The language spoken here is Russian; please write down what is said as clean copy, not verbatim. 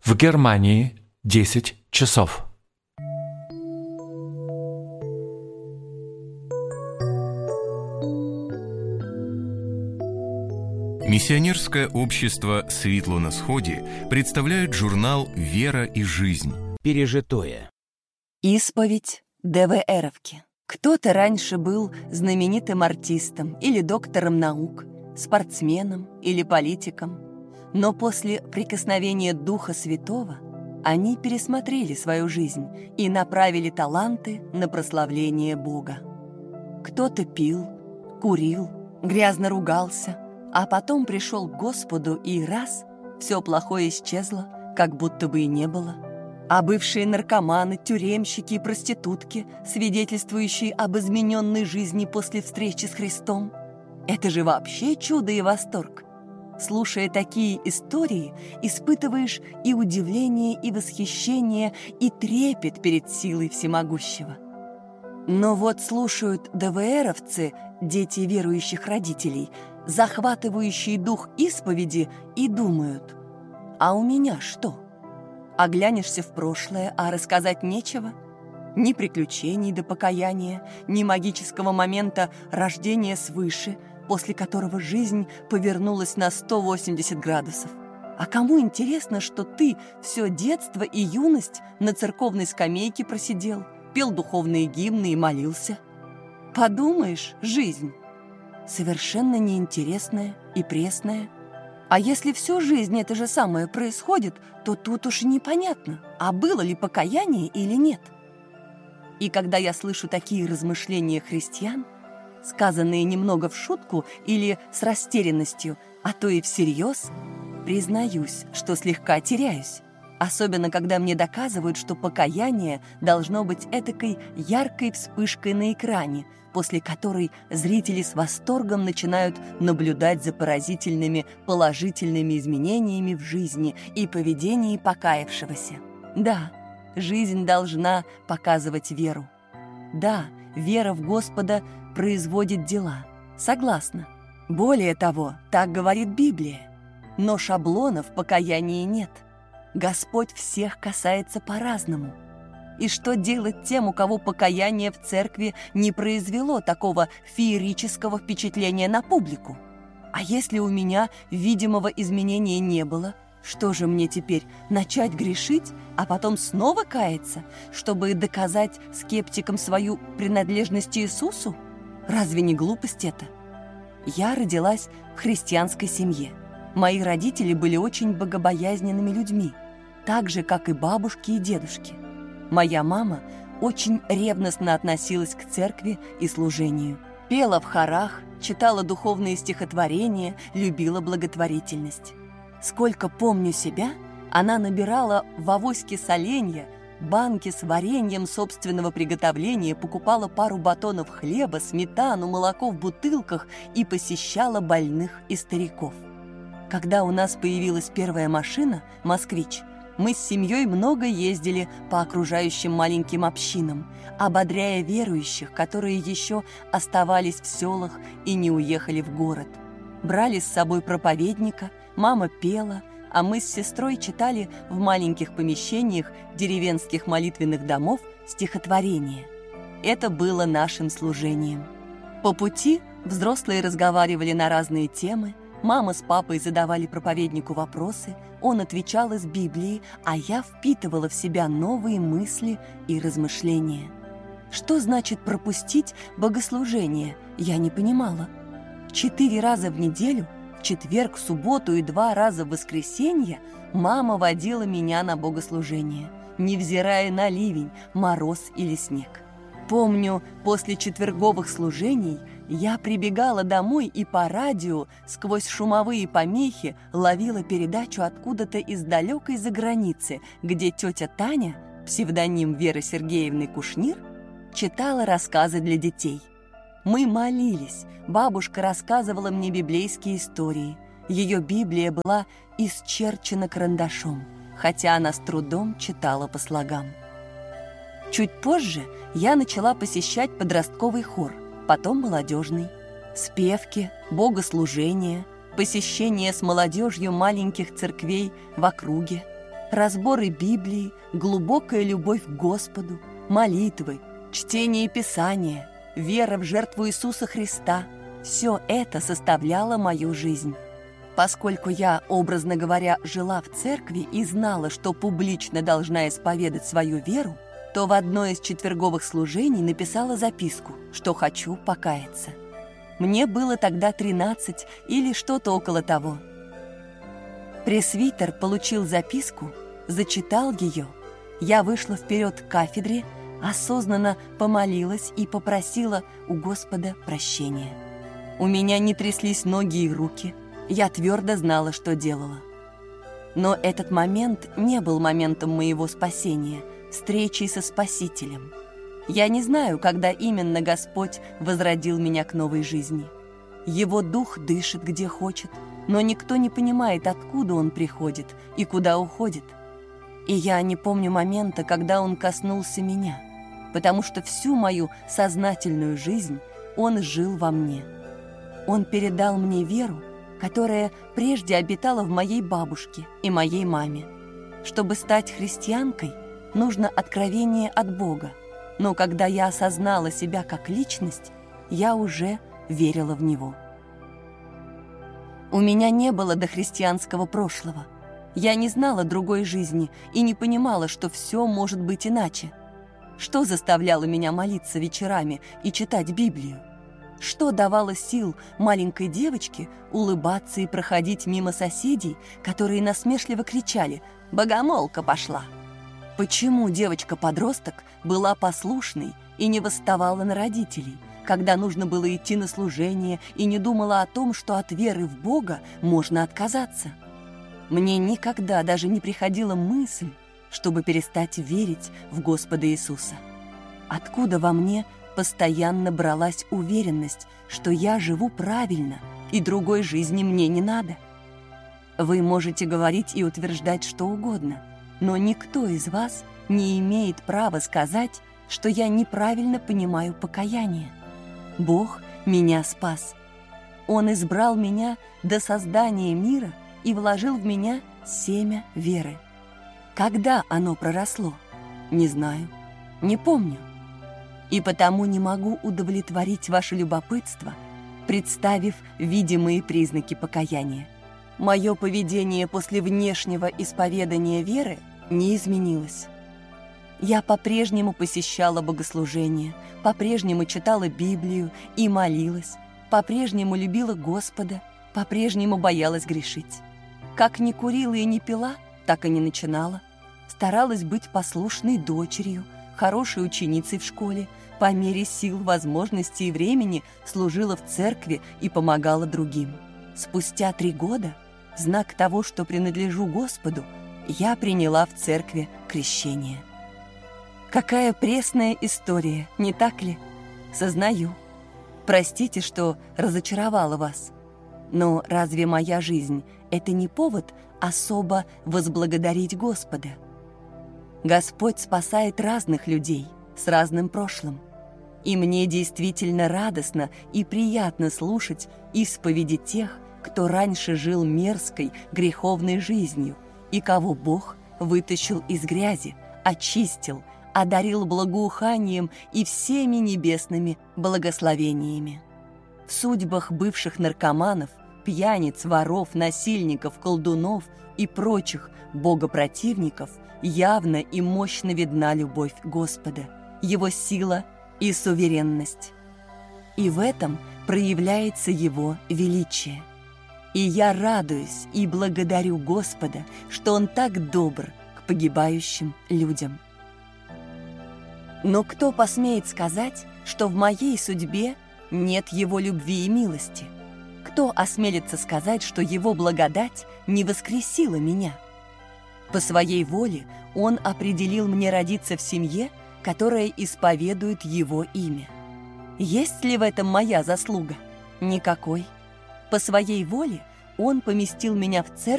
В Германии 10 часов. Миссионерское общество «Светло на сходе» представляет журнал «Вера и жизнь». Пережитое. Исповедь ДВРовки. Кто-то раньше был знаменитым артистом или доктором наук, спортсменом или политиком, но после прикосновения Духа Святого они пересмотрели свою жизнь и направили таланты на прославление Бога. Кто-то пил, курил, грязно ругался, а потом пришел к Господу, и раз — все плохое исчезло, как будто бы и не было. А бывшие наркоманы, тюремщики и проститутки, свидетельствующие об измененной жизни после встречи с Христом — это же вообще чудо и восторг. Слушая такие истории, испытываешь и удивление, и восхищение, и трепет перед силой всемогущего. Но вот слушают ДВРовцы, дети верующих родителей, захватывающие дух исповеди, и думают: а у меня что? Оглянешься в прошлое, а рассказать нечего? Ни приключений до покаяния, ни магического момента рождения свыше, после которого жизнь повернулась на 180 градусов. А кому интересно, что ты все детство и юность на церковной скамейке просидел, пел духовные гимны и молился? Подумаешь, жизнь совершенно неинтересная и пресная. А если всю жизнь это же самое происходит, то тут уж непонятно, а было ли покаяние или нет. И когда я слышу такие размышления христиан, сказанные немного в шутку или с растерянностью, а то и всерьез, признаюсь, что слегка теряюсь. Особенно, когда мне доказывают, что покаяние должно быть этакой яркой вспышкой на экране, после которой зрители с восторгом начинают наблюдать за поразительными положительными изменениями в жизни и поведении покаявшегося. Да, жизнь должна показывать веру. Да, вера в Господа производит дела. Согласна. Более того, так говорит Библия. Но шаблонов в покаянии нет. Господь всех касается по-разному. И что делать тем, у кого покаяние в церкви не произвело такого феерического впечатления на публику? А если у меня видимого изменения не было, что же мне теперь, начать грешить, а потом снова каяться, чтобы доказать скептикам свою принадлежность Иисусу? Разве не глупость это? Я родилась в христианской семье. Мои родители были очень богобоязненными людьми, так же, как и бабушки и дедушки. Моя мама очень ревностно относилась к церкви и служению. Пела в хорах, читала духовные стихотворения, любила благотворительность. Сколько помню себя, она набирала в авоське соленья, банки с вареньем собственного приготовления, покупала пару батонов хлеба, сметану, молоко в бутылках и посещала больных и стариков. Когда у нас появилась первая машина «Москвич», мы с семьей много ездили по окружающим маленьким общинам, ободряя верующих, которые еще оставались в селах и не уехали в город. Брали с собой проповедника, мама пела, а мы с сестрой читали в маленьких помещениях деревенских молитвенных домов стихотворения. Это было нашим служением. По пути взрослые разговаривали на разные темы, мама с папой задавали проповеднику вопросы, он отвечал из Библии, а я впитывала в себя новые мысли и размышления. Что значит пропустить богослужение, я не понимала. 4 раза в неделю, в четверг, в субботу и 2 раза в воскресенье мама водила меня на богослужение, невзирая на ливень, мороз или снег. Помню, после четверговых служений я прибегала домой и по радио сквозь шумовые помехи ловила передачу откуда-то из далекой заграницы, где тетя Таня, псевдоним Веры Сергеевны Кушнир, читала рассказы для детей. Мы молились, бабушка рассказывала мне библейские истории. Ее Библия была исчерчена карандашом, хотя она с трудом читала по слогам. Чуть позже я начала посещать подростковый хор, потом молодежный. Спевки, богослужения, посещение с молодежью маленьких церквей в округе. разборы Библии, глубокая любовь к Господу, молитвы, чтение Писания, вера в жертву Иисуса Христа – все это составляло мою жизнь. Поскольку я, образно говоря, жила в церкви и знала, что публично должна исповедать свою веру, то в одно из четверговых служений написала записку, что хочу покаяться. Мне было тогда 13 или что-то около того. Пресвитер получил записку, зачитал ее. Я вышла вперед к кафедре, осознанно помолилась и попросила у Господа прощения. У меня не тряслись ноги и руки, я твердо знала, что делала. Но этот момент не был моментом моего спасения, встречей со Спасителем. Я не знаю, когда именно Господь возродил меня к новой жизни. Его дух дышит где хочет, но никто не понимает, откуда он приходит и куда уходит. И я не помню момента, когда он коснулся меня, потому что всю мою сознательную жизнь он жил во мне. Он передал мне веру, которая прежде обитала в моей бабушке и моей маме. Чтобы стать христианкой, нужно откровение от Бога. Но когда я осознала себя как личность, я уже верила в Него. У меня не было дохристианского прошлого. Я не знала другой жизни и не понимала, что все может быть иначе. Что заставляло меня молиться вечерами и читать Библию? Что давало сил маленькой девочке улыбаться и проходить мимо соседей, которые насмешливо кричали «Богомолка пошла!»? Почему девочка-подросток была послушной и не восставала на родителей, когда нужно было идти на служение, и не думала о том, что от веры в Бога можно отказаться? Мне никогда даже не приходила мысль, чтобы перестать верить в Господа Иисуса. Откуда во мне постоянно бралась уверенность, что я живу правильно, и другой жизни мне не надо? Вы можете говорить и утверждать что угодно, но никто из вас не имеет права сказать, что я неправильно понимаю покаяние. Бог меня спас. Он избрал меня до создания мира и вложил в меня семя веры. Когда оно проросло? Не знаю, не помню. И потому не могу удовлетворить ваше любопытство, представив видимые признаки покаяния. Мое поведение после внешнего исповедания веры не изменилось. Я по-прежнему посещала богослужения, по-прежнему читала Библию и молилась, по-прежнему любила Господа, по-прежнему боялась грешить. Как не курила и не пила, так и не начинала. Старалась быть послушной дочерью, хорошей ученицей в школе, по мере сил, возможностей и времени служила в церкви и помогала другим. Спустя 3 года, знак того, что принадлежу Господу, я приняла в церкви крещение. Какая пресная история, не так ли? Сознаю. Простите, что разочаровала вас. Но разве моя жизнь — это не повод особо возблагодарить Господа? Господь спасает разных людей с разным прошлым. И мне действительно радостно и приятно слушать исповеди тех, кто раньше жил мерзкой, греховной жизнью, и кого Бог вытащил из грязи, очистил, одарил благоуханием и всеми небесными благословениями. В судьбах бывших наркоманов, пьяниц, воров, насильников, колдунов и прочих богопротивников явно и мощно видна любовь Господа, Его сила и суверенность. И в этом проявляется Его величие. И я радуюсь и благодарю Господа, что Он так добр к погибающим людям. Но кто посмеет сказать, что в моей судьбе нет Его любви и милости? Кто осмелится сказать, что Его благодать не воскресила меня? По своей воле Он определил мне родиться в семье, которая исповедует Его имя. Есть ли в этом моя заслуга? Никакой. По своей воле Он поместил меня в церковь,